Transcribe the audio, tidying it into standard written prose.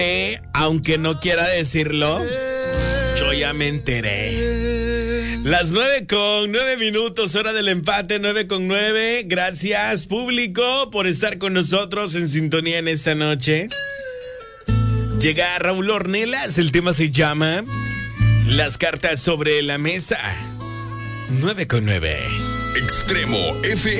Aunque no quiera decirlo, yo ya me enteré. Las 9:09, hora del empate, 9:09. Gracias, público, por estar con nosotros en sintonía en esta noche. Llega Raúl Ornelas, el tema se llama Las cartas sobre la mesa. 9:09. Extremo FM.